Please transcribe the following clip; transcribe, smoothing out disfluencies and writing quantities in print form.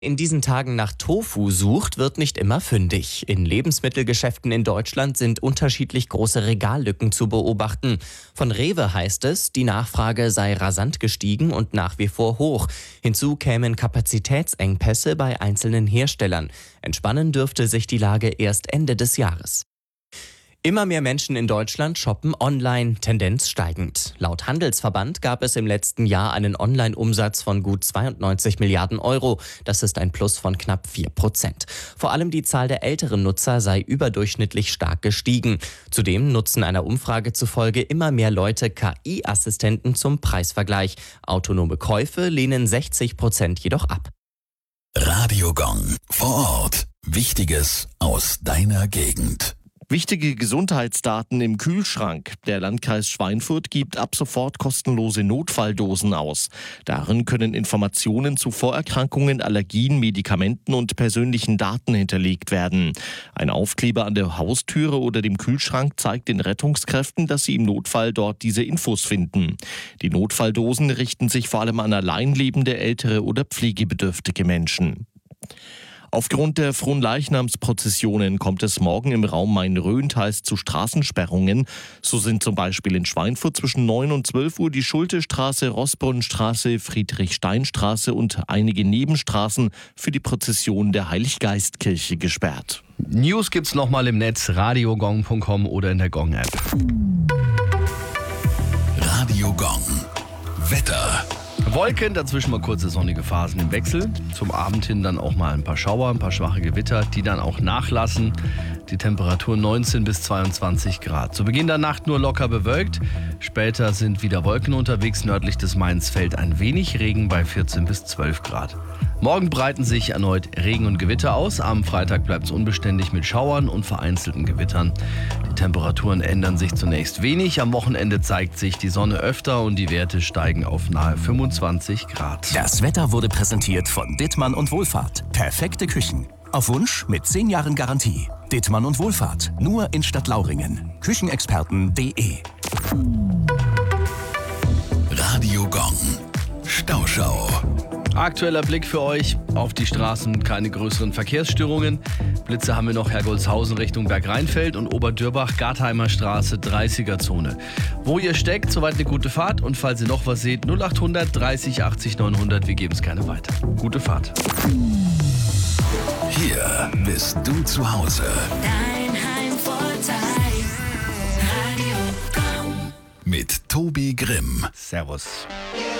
In diesen Tagen nach Tofu sucht, wird nicht immer fündig. In Lebensmittelgeschäften in Deutschland sind unterschiedlich große Regallücken zu beobachten. Von Rewe heißt es, die Nachfrage sei rasant gestiegen und nach wie vor hoch. Hinzu kämen Kapazitätsengpässe bei einzelnen Herstellern. Entspannen dürfte sich die Lage erst Ende des Jahres. Immer mehr Menschen in Deutschland shoppen online, Tendenz steigend. Laut Handelsverband gab es im letzten Jahr einen Online-Umsatz von gut 92 Milliarden Euro. Das ist ein Plus von knapp 4%. Vor allem die Zahl der älteren Nutzer sei überdurchschnittlich stark gestiegen. Zudem nutzen einer Umfrage zufolge immer mehr Leute KI-Assistenten zum Preisvergleich. Autonome Käufe lehnen 60% jedoch ab. Radio Gong vor Ort. Wichtiges aus deiner Gegend. Wichtige Gesundheitsdaten im Kühlschrank. Der Landkreis Schweinfurt gibt ab sofort kostenlose Notfalldosen aus. Darin können Informationen zu Vorerkrankungen, Allergien, Medikamenten und persönlichen Daten hinterlegt werden. Ein Aufkleber an der Haustüre oder dem Kühlschrank zeigt den Rettungskräften, dass sie im Notfall dort diese Infos finden. Die Notfalldosen richten sich vor allem an allein lebende, ältere oder pflegebedürftige Menschen. Aufgrund der Fronleichnamsprozessionen kommt es morgen im Raum Main-Rhön teils zu Straßensperrungen. So sind zum Beispiel in Schweinfurt zwischen 9 und 12 Uhr die Schultestraße, Rossbrunnstraße, Friedrichsteinstraße und einige Nebenstraßen für die Prozession der Heiliggeistkirche gesperrt. News gibt's nochmal im Netz, radiogong.com oder in der Gong-App. Radio Gong. Wetter. Wolken, dazwischen mal kurze sonnige Phasen im Wechsel. Zum Abend hin dann auch mal ein paar Schauer, ein paar schwache Gewitter, die dann auch nachlassen. Die Temperatur 19 bis 22 Grad. Zu Beginn der Nacht nur locker bewölkt. Später sind wieder Wolken unterwegs. Nördlich des Mains fällt ein wenig Regen bei 14 bis 12 Grad. Morgen breiten sich erneut Regen und Gewitter aus. Am Freitag bleibt es unbeständig mit Schauern und vereinzelten Gewittern. Die Temperaturen ändern sich zunächst wenig. Am Wochenende zeigt sich die Sonne öfter und die Werte steigen auf nahe 25 Grad. Das Wetter wurde präsentiert von Dittmann und Wohlfahrt. Perfekte Küchen. Auf Wunsch mit 10 Jahren Garantie. Dittmann und Wohlfahrt. Nur in Stadtlauringen. Küchenexperten.de. Radio Gong. Stauschau. Aktueller Blick für euch auf die Straßen, keine größeren Verkehrsstörungen. Blitze haben wir noch Hergolshausen Richtung Bergrheinfeld und Oberdürbach, Gartheimer Straße, 30er-Zone. Wo ihr steckt, soweit eine gute Fahrt und falls ihr noch was seht, 0800 30 80 900, wir geben es gerne weiter. Gute Fahrt. Hier bist du zu Hause. Dein Heimvorteil. Radio Gong. Mit Tobi Grimm. Servus.